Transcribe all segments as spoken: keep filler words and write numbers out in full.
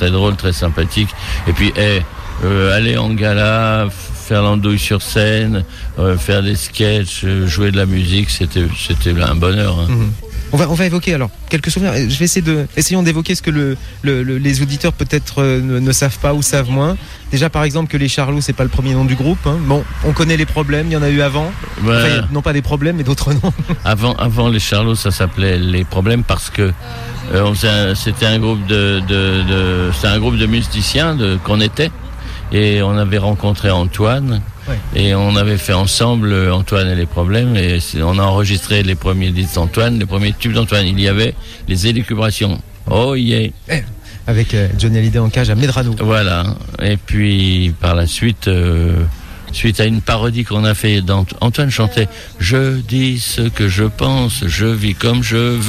très drôle, très sympathique. Et puis, hey, euh, aller en gala, faire l'andouille sur scène, euh, faire des sketchs, euh, jouer de la musique, c'était, c'était un bonheur. Hein. Mmh. On va, on va évoquer alors quelques souvenirs. Je vais essayer de, essayons d'évoquer ce que le, le, le, les auditeurs peut-être euh, ne, ne savent pas ou savent moins. Déjà, par exemple, que les Charlots, c'est pas le premier nom du groupe. Hein. Bon, on connaît les problèmes, il y en a eu avant. Ouais. Enfin, non pas des problèmes, mais d'autres noms. Avant, avant les Charlots, ça s'appelait les problèmes parce que euh, on faisait un, c'était un groupe de, de, de c'était un groupe de musiciens de, qu'on était. Et on avait rencontré Antoine, ouais. Et on avait fait ensemble Antoine et les problèmes, et on a enregistré les premiers disques d'Antoine, les premiers tubes d'Antoine. Il y avait les élucubrations. Oh yeah. Eh, avec euh, Johnny Hallyday en cage à Medrano. Voilà. Et puis par la suite, euh, suite à une parodie qu'on a fait, Antoine chantait « Je dis ce que je pense, je vis comme je veux ».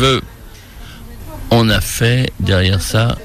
On a fait derrière ça...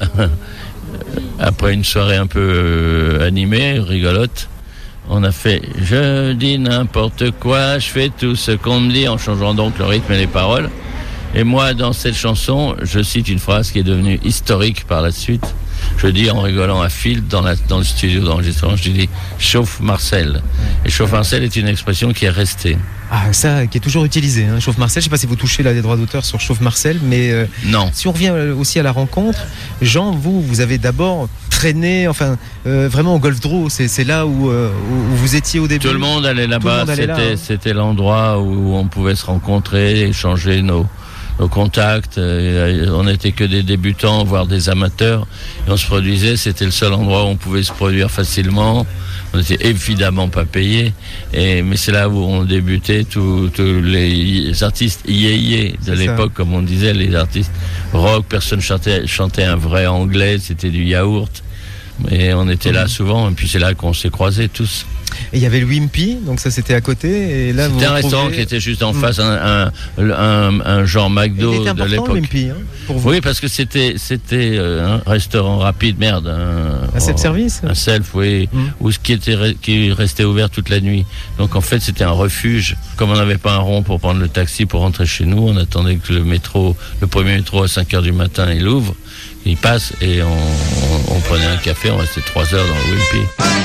Après une soirée un peu euh, animée, rigolote, on a fait « Je dis n'importe quoi, je fais tout ce qu'on me dit » en changeant donc le rythme et les paroles. Et moi, dans cette chanson, je cite une phrase qui est devenue historique par la suite. Je dis en rigolant à Phil dans, la, dans le studio d'enregistrement, je dis « Chauffe Marcel ». Et « Chauffe Marcel » est une expression qui est restée. Ah, ça, qui est toujours utilisé, hein. Chauffe Marcel, je ne sais pas si vous touchez là des droits d'auteur sur Chauffe Marcel, mais euh, non. Si on revient aussi à la rencontre, Jean, vous, vous avez d'abord traîné, enfin, euh, vraiment au Golf Draw, c'est, c'est là où, euh, où vous étiez au début. Tout le monde allait là-bas, allait c'était, là, hein. C'était l'endroit où on pouvait se rencontrer, échanger nos, nos contacts. Euh, on n'était que des débutants, voire des amateurs, et on se produisait, c'était le seul endroit où on pouvait se produire facilement. On n'était évidemment pas payé, et, mais c'est là où on débutait tous les artistes yéyé de l'époque, comme on disait, les artistes rock. Personne chantait, chantait un vrai anglais, c'était du yaourt. Et on était là souvent, et puis c'est là qu'on s'est croisés tous. Et il y avait le Wimpy, donc ça c'était à côté. Et là, c'était vous un restaurant retrouvez... qui était juste en face, un, un, un, un genre McDo il était de l'époque. Le Wimpy, hein, pour vous. Oui, parce que c'était, c'était euh, un restaurant rapide, merde. Un, un self-service. Un self, oui, mm. Où, qui, était, qui restait ouvert toute la nuit. Donc en fait, c'était un refuge. Comme on n'avait pas un rond pour prendre le taxi pour rentrer chez nous, on attendait que le métro, le premier métro à cinq heures du matin, il ouvre. Il passe et on, on, on prenait un café, on restait trois heures dans le Wimpy.